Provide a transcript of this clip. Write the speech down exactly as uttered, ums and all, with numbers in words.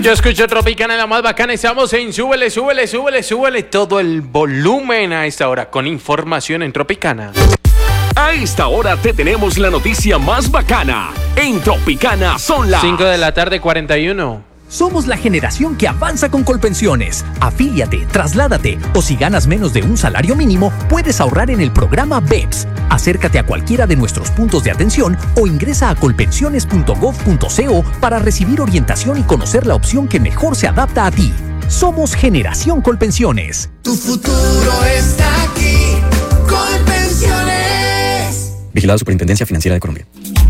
Yo escucho Tropicana, la más bacana. Estamos en súbele, súbele, súbele, súbele todo el volumen a esta hora con información en Tropicana. A esta hora te tenemos la noticia más bacana. En Tropicana son las cinco de la tarde, cuarenta y uno. Somos la generación que avanza con Colpensiones. Afíliate, trasládate o si ganas menos de un salario mínimo, puedes ahorrar en el programa B E P S. Acércate a cualquiera de nuestros puntos de atención o ingresa a colpensiones punto gov punto co para recibir orientación y conocer la opción que mejor se adapta a ti. Somos Generación Colpensiones. Tu futuro está aquí. Colpensiones. Vigilado Superintendencia Financiera de Colombia.